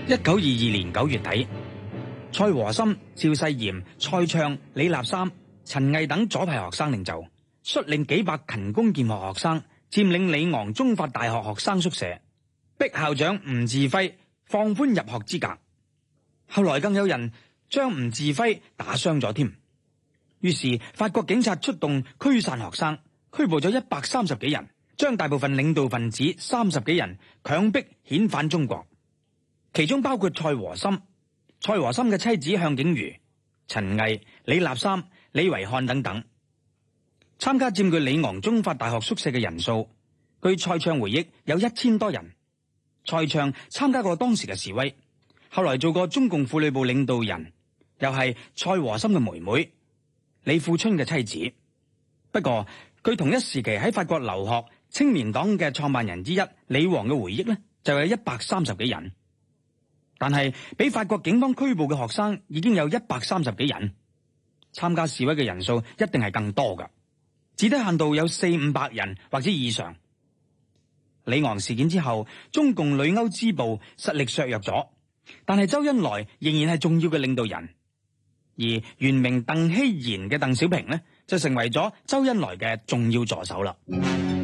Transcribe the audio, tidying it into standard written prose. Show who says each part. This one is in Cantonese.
Speaker 1: 1922年9月底，蔡和森、趙世炎、蔡暢、李立三、陳毅等左派學生領袖率領幾百勤工儉學學生佔領里昂中法大學學生宿舍，逼校長吳稚暉放寬入學資格。後來更有人將吳稚暉打傷咗添。於是法國警察出動驅散學生，拘捕咗130幾人，將大部分領導分子30幾人強迫遣返中國，其中包括蔡和森嘅妻子向景瑜、陳毅、李立三、李維漢等等。參加佔據里昂中法大學宿舍嘅人數，據蔡暢回憶有1000多人。蔡暢參加過當時嘅示威，後來做過中共婦女部領導人，又係蔡和森嘅妹妹李富春嘅妻子。不過據同一時期喺法國留學青年黨嘅創辦人之一李旺嘅回憶呢，就有130幾人。但係俾法國警方拘捕嘅學生已經有130幾人，參加示威嘅人數一定係更多㗎，至低限度有400-500人或者以上。里昂事件之後，中共旅歐支部實力削弱咗，但係周恩來仍然係重要嘅領導人，而原名鄧希賢嘅鄧小平呢，就成為咗周恩來嘅重要助手啦。